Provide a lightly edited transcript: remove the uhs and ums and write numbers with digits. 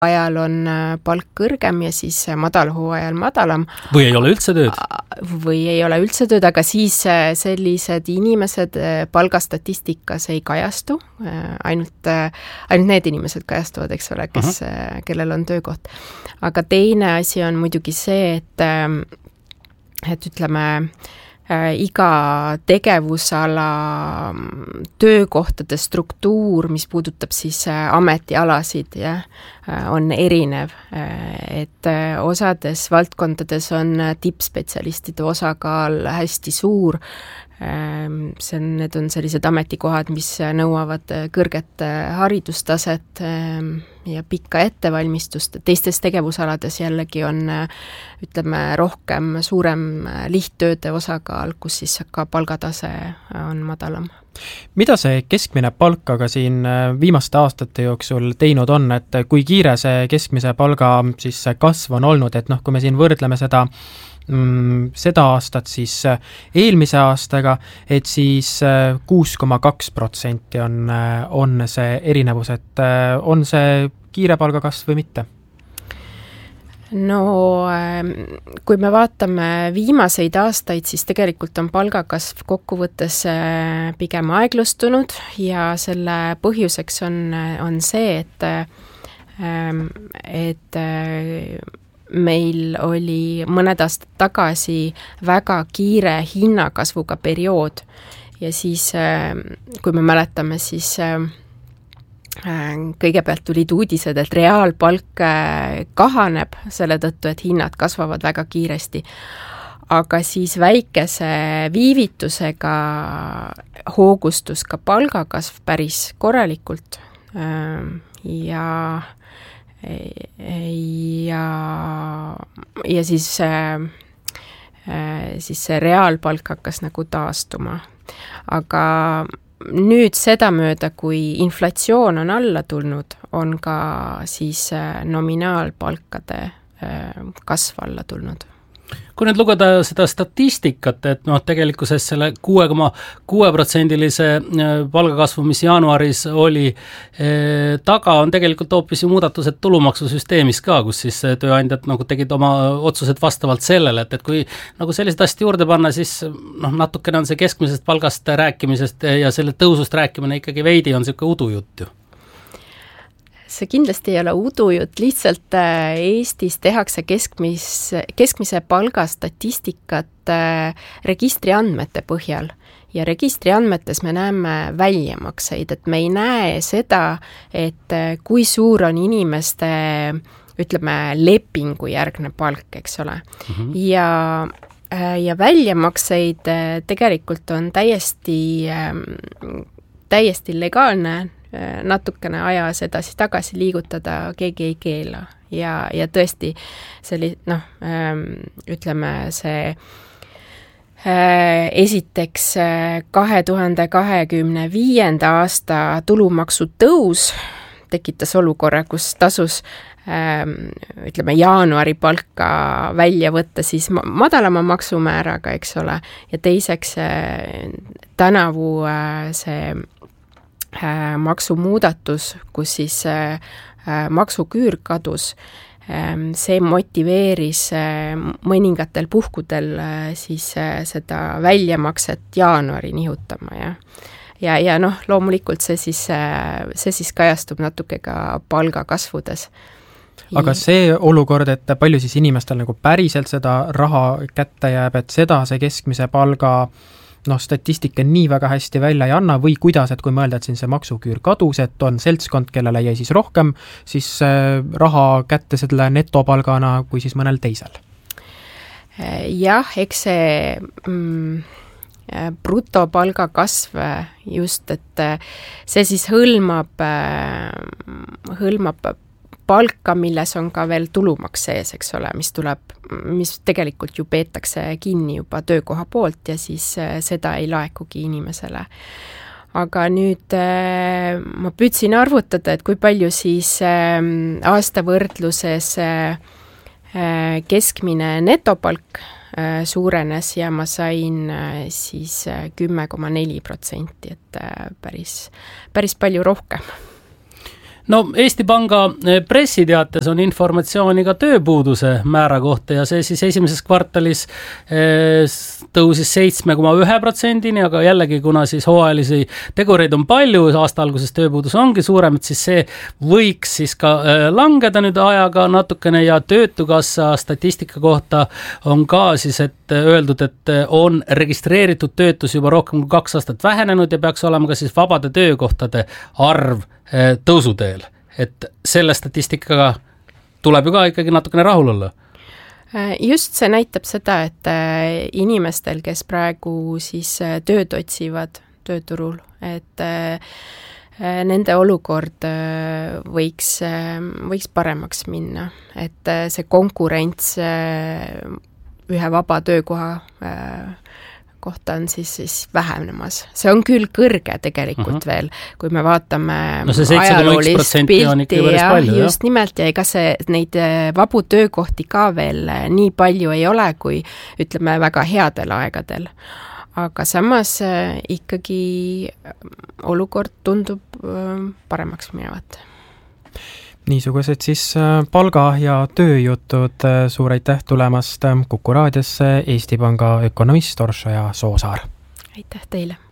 ajal on palk kõrgem ja siis madalhooajal madalam. Või ei ole üldse tööd? Või ei ole üldse tööd, aga siis sellised inimesed palgastatistikas ei kajastu. Ainult need inimesed kajastuvad, eks ole, kellel on töökoht. Aga teine asi on muidugi see, et ütleme, iga tegevusala töökohtade struktuur, mis puudutab siis ametialasid, on erinev. Et osades valdkondades on tippspetsialistide osakaal hästi suur. Need on sellised ametikohad, mis nõuavad kõrget haridustaset ja pikka ettevalmistust. Teistes tegevusalades jällegi on, ütleme, suurem lihttööde osakaal, kus siis ka palgatase on madalam. Mida see keskmine palk aga siin viimaste aastate jooksul teinud on, et kui kiire see keskmise palga siis kasv on olnud, et kui me siin võrdleme seda aastat siis eelmise aastaga, et siis 6,2% on see erinevus, et on see kiire palgakasv või mitte? No kui me vaatame viimaseid aastaid, siis tegelikult on palgakasv kokkuvõttes pigem aeglustunud ja selle põhjuseks on see, et meil oli mõned aastad tagasi väga kiire hinnakasvuga periood ja siis, kui me mäletame, siis kõigepealt tulid uudised, et reaalpalk kahaneb selle tõttu, et hinnad kasvavad väga kiiresti. Aga siis väikese viivitusega hoogustus ka palgakasv päris korralikult ja siis see reaalpalk hakkas nagu taastuma. Aga nüüd sedamööda, kui inflatsioon on alla tulnud, on ka siis nominaalpalkade kasv alla tulnud. Kui nüüd lugeda seda statistikat, et tegelikkuses selle 6,6%-lise palgakasvu, mis jaanuaris oli taga, on tegelikult hoopis ju muudatused tulumaksusüsteemis ka, kus siis tööandjad tegid oma otsused vastavalt sellele, et kui sellised asjad juurde panna, siis natukene on see keskmisest palgast rääkimisest ja selle tõusust rääkimine ikkagi veidi on selline udujutt ju. See kindlasti ei ole udujutt, lihtsalt Eestis tehakse keskmise palga statistikat registriandmete põhjal ja registriandmetes me näeme väljamakseid, et me ei näe seda, et kui suur on inimeste, ütleme, lepingujärgne palk, eks ole. Ja väljamakseid tegelikult on täiesti legaalne natukene ajas edasi-tagasi liigutada, keegi ei keela. Ja tõesti, ütleme see esiteks 2025. aasta tulumaksu tõus tekitas olukorra, kus tasus ütleme jaanuari palka välja võtta siis madalama maksumääraga, eks ole, ja teiseks tänavu see maksumuudatus, kus siis maksuküür kadus, see motiveeris mõningatel puhkudel siis seda väljamakset jaanuari nihutama, ja loomulikult see siis kajastub natuke ka palgakasvudes. Aga see olukord, et palju siis inimestel päriselt seda raha kätte jääb, et seda see keskmise palga statistika nii väga hästi välja ei anna või kuidas, et kui mõelda, et siin see maksuküür kadus, et on seltskond, kellele jäi siis rohkem siis raha kätte selle netopalgana kui siis mõnel teisel? Jah, eks see brutopalga kasv just, et see siis hõlmab palka, milles on ka veel tulumaks sees, eks ole, mis tegelikult ju peetakse kinni juba töökoha poolt ja siis seda ei laekugi inimesele. Aga nüüd ma püüdsin arvutada, et kui palju siis aasta võrdluses keskmine netopalk suurenes ja ma sain siis 10,4%, et päris palju rohkem. no Eesti Panga pressiteates on informatsiooni ka tööpuuduse määra kohta ja see siis esimeses kvartalis tõusis 7,1%-ni, aga jällegi, kuna siis hooajalisi tegureid on palju, aasta alguses tööpuudus ongi suurem, et siis see võiks siis ka langeda nüüd ajaga natukene ja Töötukassa statistika kohta on ka siis, et öeldud, et on registreeritud töötus juba rohkem kui 2 aastat vähenenud ja peaks olema ka siis vabade töökohtade arv tõusuteel. Et selle statistikaga tuleb ju ka ikkagi natukene rahul olla. Just see näitab seda, et inimestel, kes praegu siis tööd otsivad tööturul, et nende olukord võiks paremaks minna, et see konkurents ühe vaba töökoha kohta on siis vähenemas. See on küll kõrge tegelikult veel, kui me vaatame ajaloolist pilti ja just nimelt ja ega neid vabu töökohti ka veel nii palju ei ole, kui ütleme väga headel aegadel. Aga samas ikkagi olukord tundub paremaks minevat. Niisugused siis palga ja tööjutud. Suur aitäh tulemast Kuku raadiosse Eesti Panga ökonomist Orsoja Soosaar. Aitäh teile!